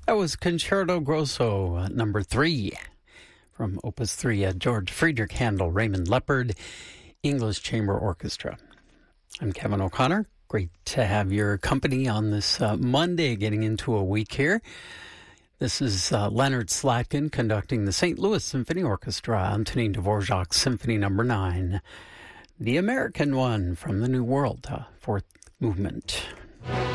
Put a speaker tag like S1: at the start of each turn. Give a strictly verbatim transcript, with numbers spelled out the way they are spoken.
S1: That was Concerto Grosso, uh, number three, from Opus three at George Friedrich Handel, Raymond Leopard, English Chamber Orchestra. I'm Kevin O'Connor. Great to have your company on this uh, Monday, getting into a week here. This is uh, Leonard Slatkin conducting the Saint Louis Symphony Orchestra, Antonin Dvorak Symphony Number nine, the American one from the New World, uh, fourth movement.